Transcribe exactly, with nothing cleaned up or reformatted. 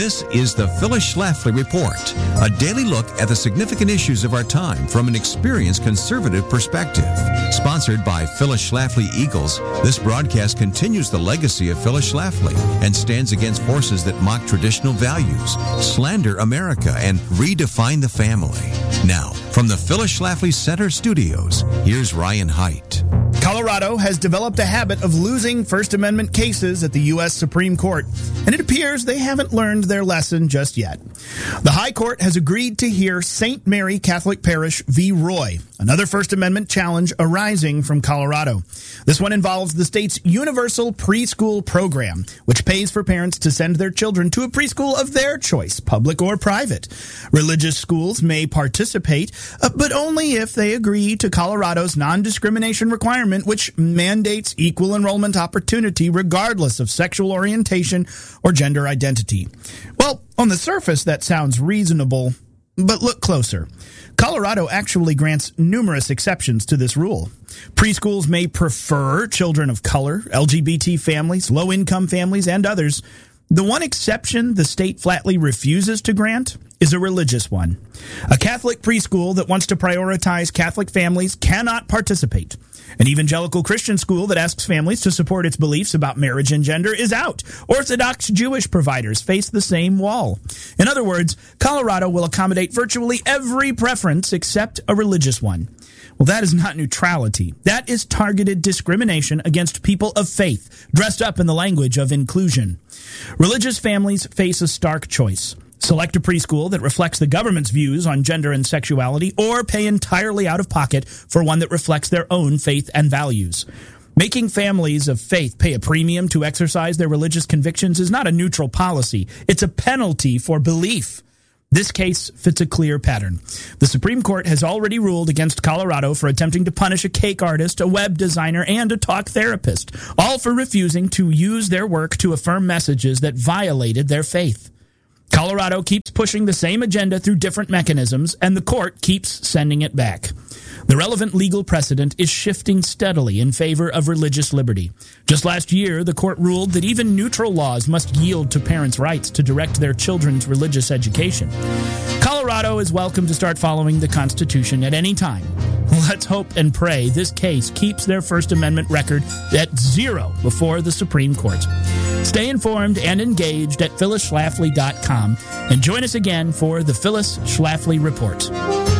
This is the Phyllis Schlafly Report, a daily look at the significant issues of our time from an experienced conservative perspective. Sponsored by Phyllis Schlafly Eagles, this broadcast continues the legacy of Phyllis Schlafly and stands against forces that mock traditional values, slander America, and redefine the family. Now, from the Phyllis Schlafly Center Studios, here's Ryan Haidt. Colorado has developed a habit of losing First Amendment cases at the U S Supreme Court, and it appears they haven't learned their lesson just yet. The High Court has agreed to hear Saint Mary Catholic Parish v. Roy, another First Amendment challenge arising from Colorado. This one involves the state's universal preschool program, which pays for parents to send their children to a preschool of their choice, public or private. Religious schools may participate, uh, but only if they agree to Colorado's non-discrimination requirement, which mandates equal enrollment opportunity regardless of sexual orientation or gender identity. Well, on the surface, that sounds reasonable, but look closer. Colorado actually grants numerous exceptions to this rule. Preschools may prefer children of color, L G B T families, low-income families, and others. The one exception the state flatly refuses to grant is a religious one. A Catholic preschool that wants to prioritize Catholic families cannot participate. An evangelical Christian school that asks families to support its beliefs about marriage and gender is out. Orthodox Jewish providers face the same wall. In other words, Colorado will accommodate virtually every preference except a religious one. Well, that is not neutrality. That is targeted discrimination against people of faith, dressed up in the language of inclusion. Religious families face a stark choice. Select a preschool that reflects the government's views on gender and sexuality, or pay entirely out of pocket for one that reflects their own faith and values. Making families of faith pay a premium to exercise their religious convictions is not a neutral policy. It's a penalty for belief. This case fits a clear pattern. The Supreme Court has already ruled against Colorado for attempting to punish a cake artist, a web designer, and a talk therapist, all for refusing to use their work to affirm messages that violated their faith. Colorado keeps pushing the same agenda through different mechanisms, and the court keeps sending it back. The relevant legal precedent is shifting steadily in favor of religious liberty. Just last year, the court ruled that even neutral laws must yield to parents' rights to direct their children's religious education. Colorado is welcome to start following the Constitution at any time. Let's hope and pray this case keeps their First Amendment record at zero before the Supreme Court. Stay informed and engaged at phyllis schlafly dot com and join us again for the Phyllis Schlafly Report.